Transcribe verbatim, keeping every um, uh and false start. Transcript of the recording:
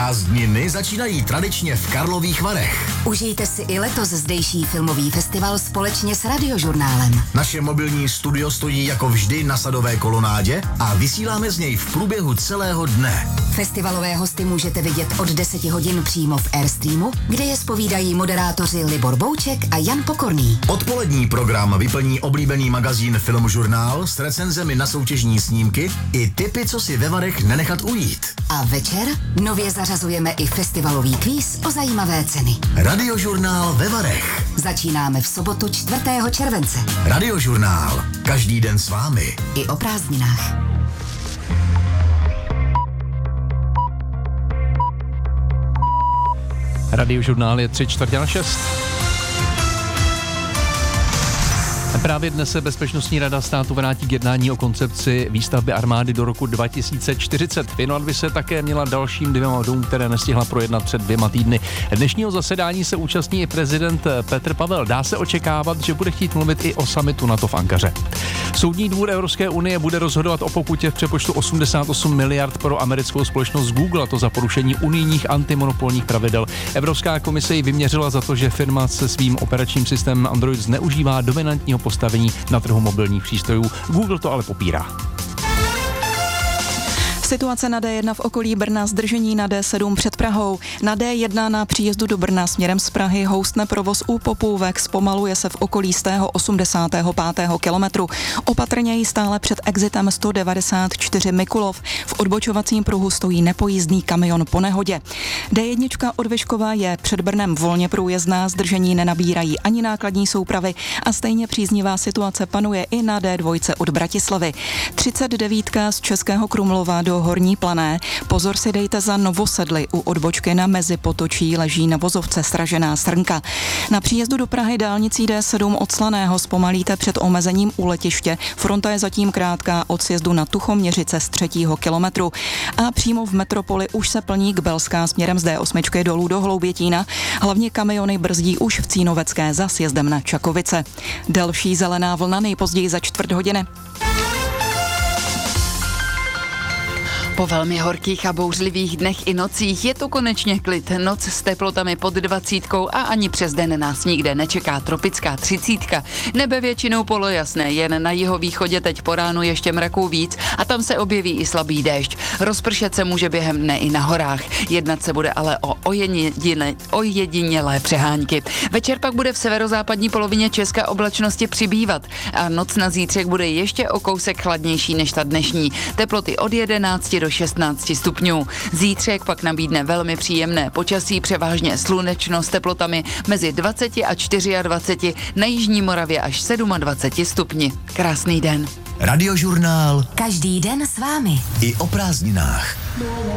Prázdniny začínají tradičně v Karlových Varech. Užijte si i letos zdejší filmový festival společně s Radiožurnálem. Naše mobilní studio stojí jako vždy na Sadové kolonádě a vysíláme z něj v průběhu celého dne. Festivalové hosty můžete vidět od deseti hodin přímo v Airstreamu, kde je zpovídají moderátoři Libor Bouček a Jan Pokorný. Odpolední program vyplní oblíbený magazín Filmžurnál s recenzemi na soutěžní snímky i tipy, co si ve Varech nenechat ujít. A večer nově zařazujeme i festivalový kvíz o zajímavé ceny. Radiožurnál ve Varech. Začínáme v sobotu čtvrtého července. Radiožurnál. Každý den s vámi. I o prázdninách. Radiožurnál je tři čtvrtě na šest. Právě dnes se Bezpečnostní rada státu vrátí k jednání o koncepci výstavby armády do roku dva tisíce čtyřicet. Věnovat by se také měla dalším dvěma bodům, které nestihla projednat před dvěma týdny. Dnešního zasedání se účastní i prezident Petr Pavel. Dá se očekávat, že bude chtít mluvit i o summitu NATO v Ankaře. Soudní dvůr Evropské unie bude rozhodovat o pokutě v přepočtu osmdesát osm miliard pro americkou společnost Google, a to za porušení unijních antimonopolních pravidel. Evropská komise ji vyměřila za to, že firma se svým operačním systémem Android zneužívá dominantního postavení na trhu mobilních přístrojů. Google to ale popírá. Situace na D jedna v okolí Brna, zdržení na D sedm před Prahou. Na D jedna na příjezdu do Brna směrem z Prahy houstne provoz u Popůvek, zpomaluje se v okolí stého osmdesátého pátého kilometru. Opatrněji stále před exitem sto devadesát čtyři Mikulov. V odbočovacím pruhu stojí nepojízdný kamion po nehodě. D jedna od Vyškova je před Brnem volně průjezdná, zdržení nenabírají ani nákladní soupravy a stejně příznivá situace panuje i na D dva od Bratislavy. třicet devět z Českého Krumlova do Horní Plané. Pozor si dejte za Novosedly. U odbočky na Mezipotočí leží na vozovce sražená srnka. Na příjezdu do Prahy dálnicí D sedm od Slaného zpomalíte před omezením u letiště. Fronta je zatím krátká od sjezdu na Tuchoměřice z třetího kilometru. A přímo v metropoli už se plní Kbelská směrem z D osm dolů do Hloubětína. Hlavně kamiony brzdí už v Cínovecké za sjezdem na Čakovice. Delší zelená vlna nejpozději za čtvrt hodiny. Po velmi horkých a bouřlivých dnech i nocích je to konečně klid. Noc s teplotami pod dvacítkou a ani přes den nás nikde nečeká tropická třicítka. Nebe většinou polojasné, jen na jihovýchodě teď po ránu ještě mraků víc a tam se objeví i slabý déšť. Rozpršet se může během dne i na horách. Jednat se bude ale o ojedinělé, ojedinělé přehánky. Večer pak bude v severozápadní polovině Česka oblačnosti přibývat a noc na zítřek bude ještě o kousek chladnější než ta dnešní. Teploty od jedenácti do šestnácti stupňů. Zítřek pak nabídne velmi příjemné počasí, převážně slunečno s teplotami mezi dvaceti a dvaceti čtyři, na jižní Moravě až dvaceti sedmi stupni. Krásný den. Radiožurnál. Každý den s vámi. I o prázdninách.